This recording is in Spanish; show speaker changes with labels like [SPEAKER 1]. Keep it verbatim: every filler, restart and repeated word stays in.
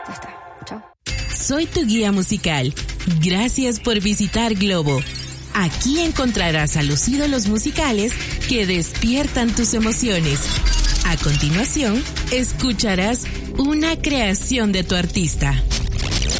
[SPEAKER 1] Ya está. Chao.
[SPEAKER 2] Soy tu guía musical. Gracias por visitar Globo. Aquí encontrarás a los ídolos musicales que despiertan tus emociones. A continuación, escucharás una creación de tu artista.